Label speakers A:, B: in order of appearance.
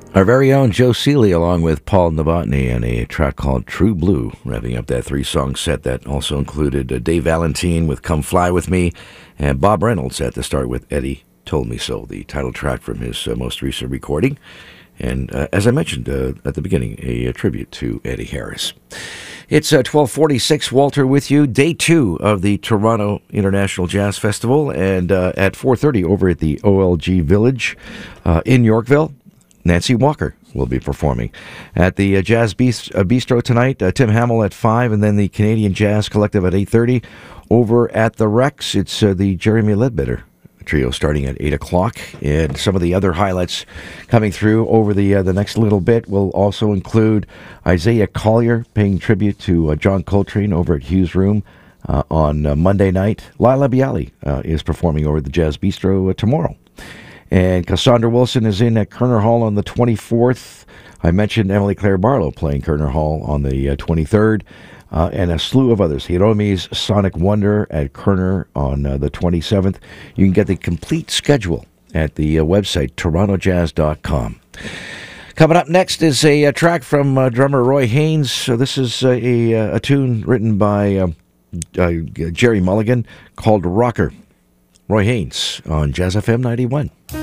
A: Our very own Joe Seeley along with Paul Novotny and a track called True Blue, wrapping up that three-song set that also included Dave Valentine with Come Fly With Me and Bob Reynolds at the start with Eddie Told Me So, the title track from his most recent recording. And as I mentioned at the beginning, a tribute to Eddie Harris. It's 12:46, Walter with you, day 2 of the Toronto International Jazz Festival, and at 4:30 over at the OLG Village in Yorkville, Nancy Walker will be performing. At the Jazz Bistro tonight, Tim Hamill at 5, and then the Canadian Jazz Collective at 8:30. Over at the Rex, it's the Jeremy Ledbetter Trio starting at 8 o'clock, and some of the other highlights coming through over the next little bit will also include Isaiah Collier paying tribute to John Coltrane over at Hughes Room on Monday night. Lila Bialy is performing over at the Jazz Bistro tomorrow. And Cassandra Wilson is in at Kerner Hall on the 24th. I mentioned Emily Claire Barlow playing Kerner Hall on the 23rd. And a slew of others. Hiromi's Sonic Wonder at Kerner on the 27th. You can get the complete schedule at the website, torontojazz.com. Coming up next is a track from drummer Roy Haynes. So this is a tune written by Jerry Mulligan called Rocker. Roy Haynes on Jazz FM 91.